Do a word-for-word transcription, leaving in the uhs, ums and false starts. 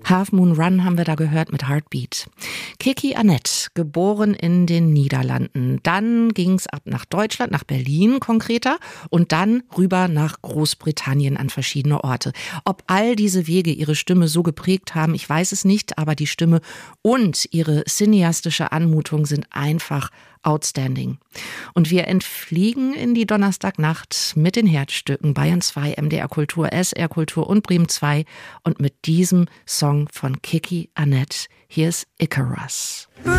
Half Moon Run haben wir da gehört mit Heartbeat. Kiki Annett, geboren in den Niederlanden. Dann ging's ab nach Deutschland, nach Berlin konkreter und dann rüber nach Großbritannien an verschiedene Orte. Ob all diese Wege ihre Stimme so geprägt haben, ich weiß es nicht, aber die Stimme und ihre cineastische Anmutung sind einfach outstanding. Und wir entfliegen in die Donnerstagnacht mit den Herzstücken Bayern zwei, M D R Kultur, S R Kultur und Bremen zwei und mit diesem Song von Kiki Annett. Hier ist Icarus.